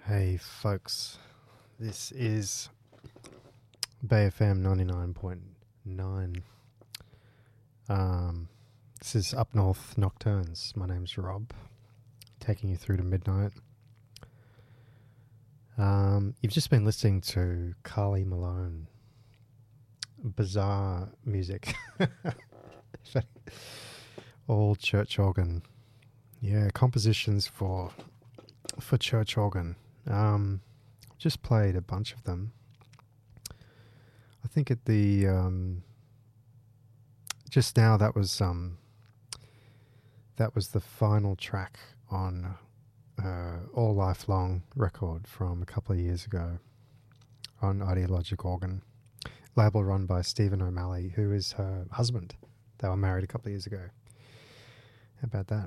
Hey folks, this is Bay FM 99.9. This is Up North Nocturnes. My name's Rob, taking you through to midnight. You've just been listening to Carly Malone. Bizarre music. All church organ. Yeah, compositions for church organ. Just played a bunch of them. I think at the just now that was the final track on All Lifelong record from a couple of years ago on Ideologic Organ, label run by Stephen O'Malley, who is her husband. They were married a couple of years ago. How about that?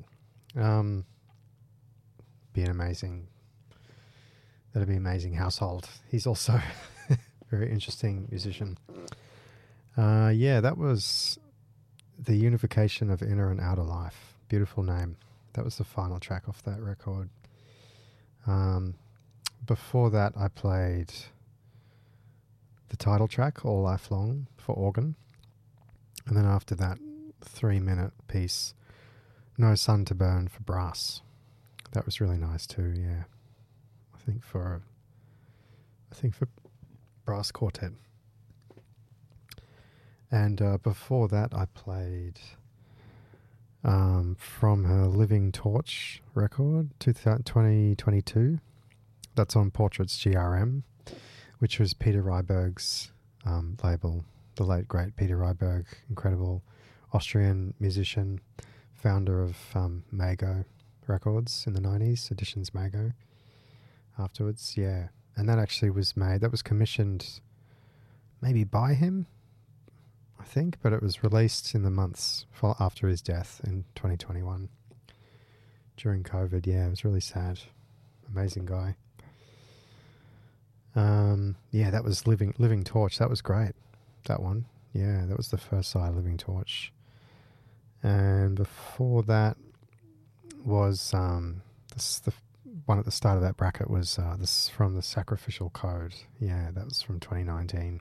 Be an amazing. That'd be an amazing household. He's also a very interesting musician. That was The Unification of Inner and Outer Life. Beautiful name. That was the final track off that record. Before that, I played the title track, All Lifelong, for organ. And then after that, 3-minute piece, No Sun to Burn, for brass. That was really nice too, yeah. I think for brass quartet. And before that, I played from her Living Torch record, 2022. That's on Portraits GRM, which was Peter Ryberg's label. The late, great Peter Ryberg, incredible Austrian musician, founder of Mago Records in the 90s, Editions Mago. Afterwards, yeah. And that actually was commissioned maybe by him, I think, but it was released in the months after his death in 2021 during COVID. Yeah, it was really sad. Amazing guy. That was Living Torch. That was great. That one. Yeah, that was the first side of Living Torch. And before that was the one at the start of that bracket was this from the Sacrificial Code. Yeah, that was from 2019.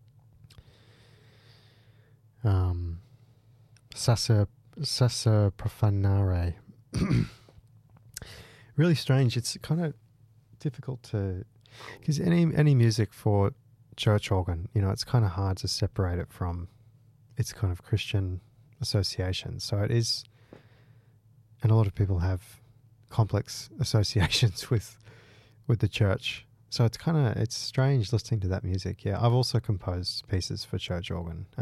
Sassa Profanare. Really strange. It's kind of difficult to, because any music for church organ, it's kind of hard to separate it from its kind of Christian association. So it is, and a lot of people have complex associations with the church. So it's strange listening to that music. Yeah, I've also composed pieces for church organ.